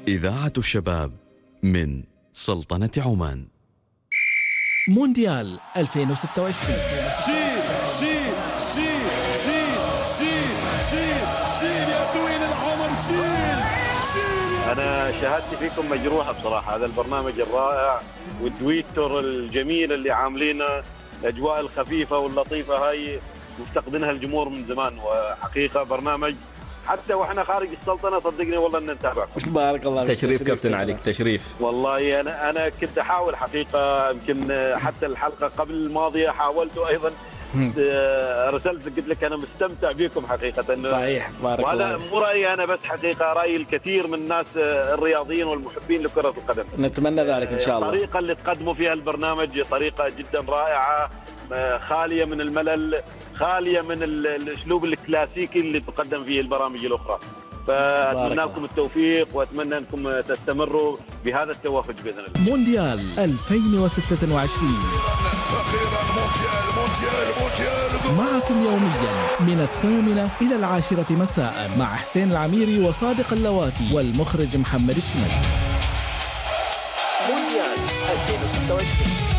إذاعة الشباب من سلطنة عمان. مونديال 2026. شيل شيل شيل شيل شيل شيل شيل يا طويل العمر شيل شيل. أنا شهادتي فيكم مجروحة بصراحة. هذا البرنامج الرائع والتويتر الجميل اللي عاملينه، الأجواء الخفيفة واللطيفة هاي مفتقدينها الجمهور من زمان، وحقيقة برنامج حتى واحنا خارج السلطنة صدقني والله ان نتابعكم. بارك الله فيك. تشريف كابتن عليك، تشريف والله انا كنت احاول حقيقة، يمكن حتى الحلقة قبل الماضية حاولت ايضا، رسلت قلت لك انا مستمتع بكم حقيقة. صحيح بارك الله. وهذا مو رأيي انا بس، حقيقة رأي الكثير من الناس الرياضيين والمحبين لكرة القدم. نتمنى ذلك ان شاء الله. الطريقة اللي تقدموا فيها البرنامج طريقة جدا رائعة، خالية من الملل، خالية من الاسلوب الكلاسيكي اللي تقدم فيه البرامج الاخرى. فاتمنى لكم التوفيق واتمنى انكم تستمروا بهذا التوافق باذن الله. مونديال 2026 معكم يوميا من 8 إلى 10 مساء مع حسين العميري وصادق اللواتي والمخرج محمد الشمالي. مونديال 2026.